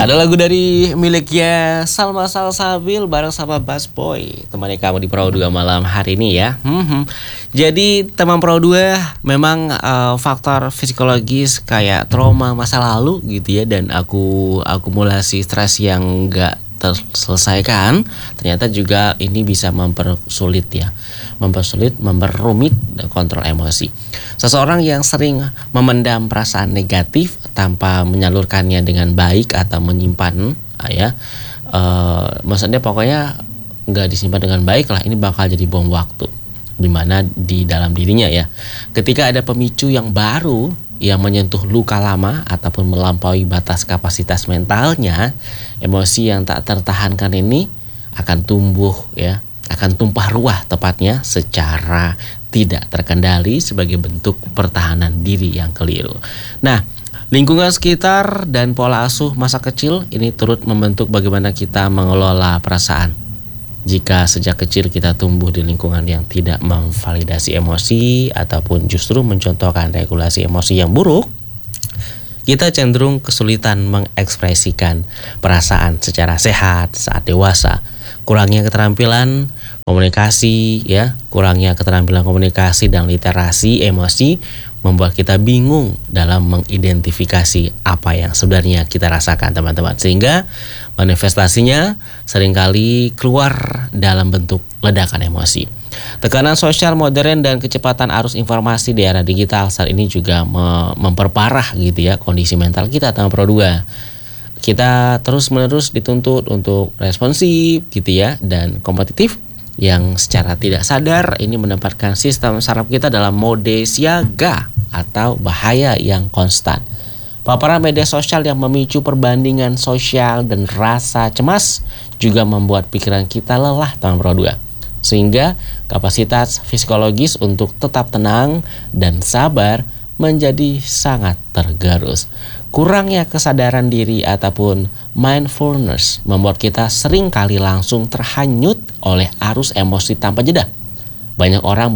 Ada lagu dari miliknya Salma Salsabil bareng sama Bass Boy, temani kamu di Pro 2 malam hari ini ya. Jadi teman Pro 2 memang faktor psikologis kayak trauma masa lalu gitu ya, dan akumulasi stres yang gak terselesaikan, ternyata juga ini bisa mempersulit, memperrumit kontrol emosi. Seseorang yang sering memendam perasaan negatif tanpa menyalurkannya dengan baik atau menyimpan, maksudnya pokoknya nggak disimpan dengan baik lah, ini bakal jadi bom waktu dimana di dalam dirinya ya. Ketika ada pemicu yang baru yang menyentuh luka lama ataupun melampaui batas kapasitas mentalnya, emosi yang tak tertahankan ini akan tumpah ruah tepatnya secara tidak terkendali sebagai bentuk pertahanan diri yang keliru. Nah, lingkungan sekitar dan pola asuh masa kecil ini turut membentuk bagaimana kita mengelola perasaan. Jika sejak kecil kita tumbuh di lingkungan yang tidak memvalidasi emosi ataupun justru mencontohkan regulasi emosi yang buruk, kita cenderung kesulitan mengekspresikan perasaan secara sehat saat dewasa. Kurangnya keterampilan komunikasi dan literasi emosi membuat kita bingung dalam mengidentifikasi apa yang sebenarnya kita rasakan, teman-teman. Sehingga manifestasinya seringkali keluar dalam bentuk ledakan emosi. Tekanan sosial modern dan kecepatan arus informasi di era digital saat ini juga memperparah gitu ya kondisi mental kita, teman Pro 2. Kita terus-menerus dituntut untuk responsif gitu ya dan kompetitif, yang secara tidak sadar ini menempatkan sistem saraf kita dalam mode siaga atau bahaya yang konstan. Paparan media sosial yang memicu perbandingan sosial dan rasa cemas juga membuat pikiran kita lelah, teman Pro 2. Sehingga kapasitas psikologis untuk tetap tenang dan sabar menjadi sangat tergerus. Kurangnya kesadaran diri ataupun mindfulness membuat kita sering kali langsung terhanyut oleh arus emosi tanpa jeda. Banyak orang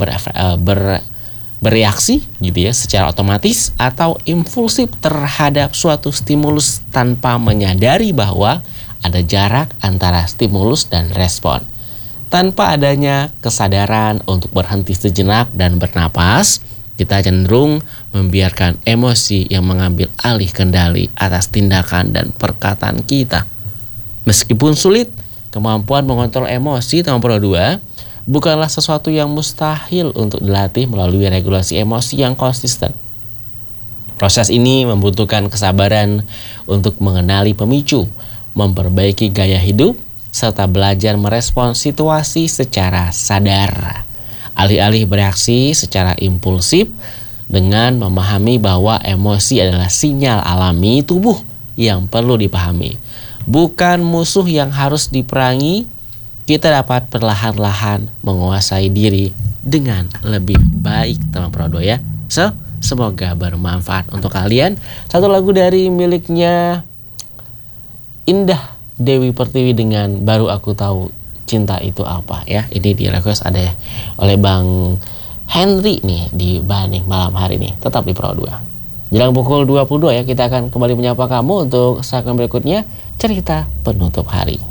bereaksi gitu ya secara otomatis atau impulsif terhadap suatu stimulus tanpa menyadari bahwa ada jarak antara stimulus dan respon. Tanpa adanya kesadaran untuk berhenti sejenak dan bernapas, kita cenderung membiarkan emosi yang mengambil alih kendali atas tindakan dan perkataan kita. Meskipun sulit, kemampuan mengontrol emosi, teman Pro 2, bukanlah sesuatu yang mustahil untuk dilatih melalui regulasi emosi yang konsisten. Proses ini membutuhkan kesabaran untuk mengenali pemicu, memperbaiki gaya hidup, serta belajar merespons situasi secara sadar. Alih-alih bereaksi secara impulsif, dengan memahami bahwa emosi adalah sinyal alami tubuh yang perlu dipahami, bukan musuh yang harus diperangi, kita dapat perlahan-lahan menguasai diri dengan lebih baik, teman Pro 2 ya. Semoga bermanfaat untuk kalian. Satu lagu dari miliknya Indah Dewi Pertiwi dengan Baru Aku Tahu Cinta Itu Apa ya. Ini di request ada oleh Bang Henry nih di Bandung malam hari ini. Tetap di Pro 2. Jelang pukul 22 ya, kita akan kembali menyapa kamu untuk segmen berikutnya, cerita penutup hari.